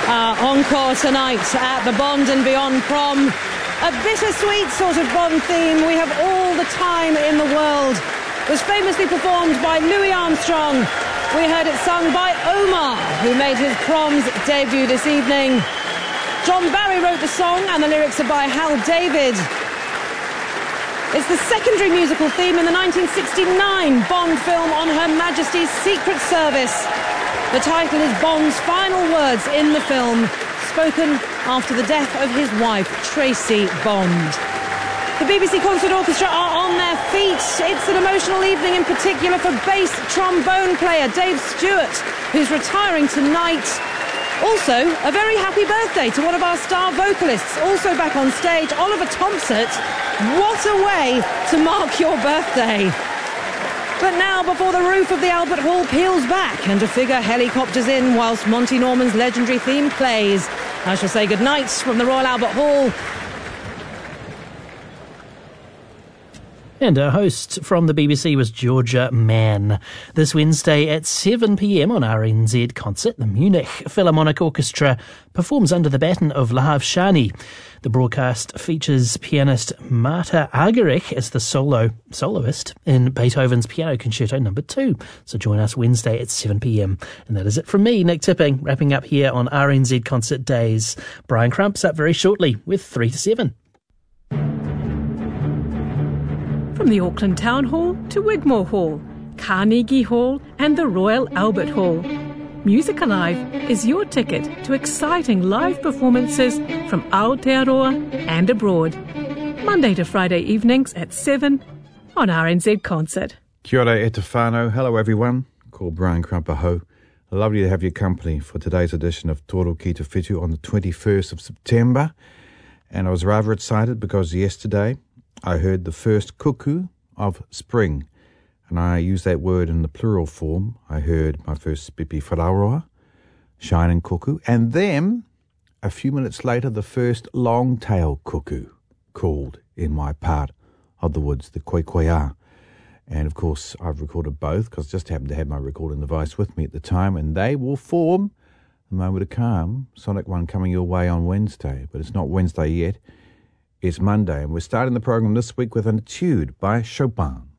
Encore tonight at the Bond and Beyond Prom. A bittersweet sort of Bond theme. We have all the time in the world. It was famously performed by Louis Armstrong. We heard it sung by Omar, who made his Prom's debut this evening. John Barry wrote the song and the lyrics are by Hal David. It's the secondary musical theme in the 1969 Bond film on Her Majesty's Secret Service. The title is Bond's final words in the film, spoken after the death of his wife, Tracy Bond. The BBC Concert Orchestra are on their feet. It's an emotional evening in particular for bass trombone player Dave Stewart, who's retiring tonight. Also, a very happy birthday to one of our star vocalists, also back on stage, Oliver Thompson. What a way to mark your birthday. But now, before the roof of the Albert Hall peels back and a figure helicopters in whilst Monty Norman's legendary theme plays, I shall say goodnight from the Royal Albert Hall. And our host from the BBC was Georgia Mann. This Wednesday at 7 p.m. on RNZ Concert, the Munich Philharmonic Orchestra performs under the baton of Lahav Shani. The broadcast features pianist Marta Argerich as the soloist in Beethoven's Piano Concerto No. 2. So join us Wednesday at 7 p.m. And that is it from me, Nick Tipping, wrapping up here on RNZ Concert Days. Brian Crump's up very shortly with 3 to 7. From the Auckland Town Hall to Wigmore Hall, Carnegie Hall and the Royal Albert Hall, Music Alive is your ticket to exciting live performances from Aotearoa and abroad. Monday to Friday evenings at 7 on RNZ Concert. Kia ora e te whānau. Hello everyone. Called Brian Crump aho. Lovely to have your company for today's edition of Toro Ki Te Whitu on the 21st of September. And I was rather excited because yesterday I heard the first cuckoo of spring, and I use that word in the plural form. I heard my first pipi whararoa, shining cuckoo, and then, a few minutes later, the first long-tailed cuckoo called in my part of the woods, the koikoia. And, of course, I've recorded both, because I just happened to have my recording device with me at the time, and they will form, the moment of calm, Sonic One coming your way on Wednesday. But it's not Wednesday yet. It's Monday, and we're starting the program this week with an etude by Chopin.